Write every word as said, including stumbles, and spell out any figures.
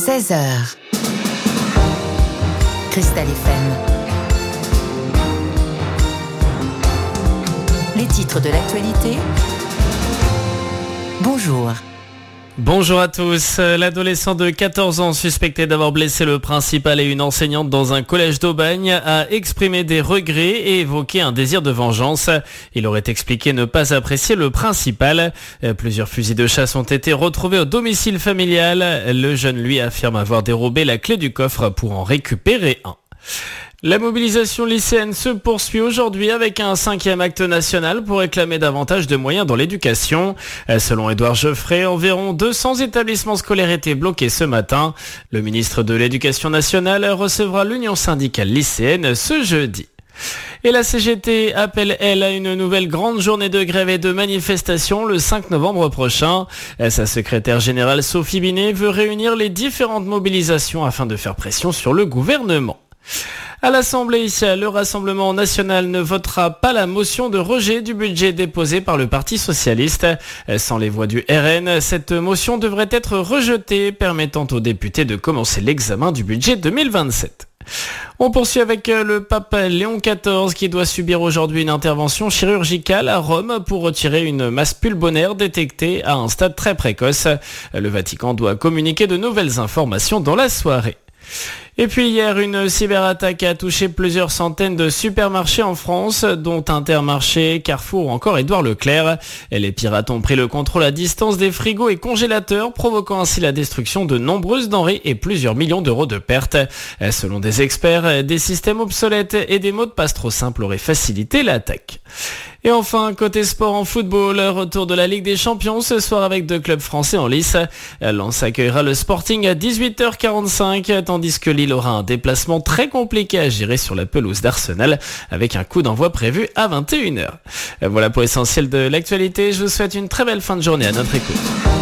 seize heures. Cristal F M. Les titres de l'actualité. Bonjour. Bonjour à tous. L'adolescent de quatorze ans suspecté d'avoir blessé le principal et une enseignante dans un collège d'Aubagne a exprimé des regrets et évoqué un désir de vengeance. Il aurait expliqué ne pas apprécier le principal. Plusieurs fusils de chasse ont été retrouvés au domicile familial. Le jeune, lui, affirme avoir dérobé la clé du coffre pour en récupérer un. La mobilisation lycéenne se poursuit aujourd'hui avec un cinquième acte national pour réclamer davantage de moyens dans l'éducation. Selon Édouard Geoffrey, environ deux cents établissements scolaires étaient bloqués ce matin. Le ministre de l'Éducation nationale recevra l'Union syndicale lycéenne ce jeudi. Et la C G T appelle, elle, à une nouvelle grande journée de grève et de manifestation le cinq novembre prochain. Sa secrétaire générale Sophie Binet veut réunir les différentes mobilisations afin de faire pression sur le gouvernement. À l'Assemblée, le Rassemblement national ne votera pas la motion de rejet du budget déposé par le Parti socialiste. Sans les voix du R N, cette motion devrait être rejetée, permettant aux députés de commencer l'examen du budget deux mille vingt-sept. On poursuit avec le pape Léon quatorze qui doit subir aujourd'hui une intervention chirurgicale à Rome pour retirer une masse pulmonaire détectée à un stade très précoce. Le Vatican doit communiquer de nouvelles informations dans la soirée. Et puis hier, une cyberattaque a touché plusieurs centaines de supermarchés en France, dont Intermarché, Carrefour ou encore Édouard Leclerc. Et les pirates ont pris le contrôle à distance des frigos et congélateurs, provoquant ainsi la destruction de nombreuses denrées et plusieurs millions d'euros de pertes. Selon des experts, des systèmes obsolètes et des mots de passe trop simples auraient facilité l'attaque. Et enfin, côté sport en football, retour de la Ligue des Champions ce soir avec deux clubs français en lice. Lens accueillera le Sporting à dix-huit heures quarante-cinq, tandis que Lille aura un déplacement très compliqué à gérer sur la pelouse d'Arsenal, avec un coup d'envoi prévu à vingt et une heures. Voilà pour l'essentiel de l'actualité. Je vous souhaite une très belle fin de journée à notre écoute.